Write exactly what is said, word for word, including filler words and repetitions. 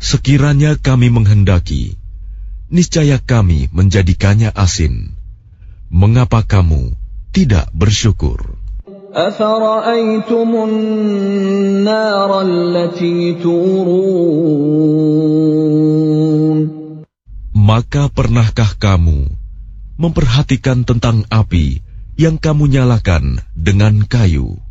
Sekiranya kami menghendaki, niscaya kami menjadikannya asin. Mengapa kamu tidak bersyukur? أَفَرَأَيْتُمُ النَّارَ الَّتِي تُورُونَ Maka pernahkah kamu memperhatikan tentang api yang kamu nyalakan dengan kayu?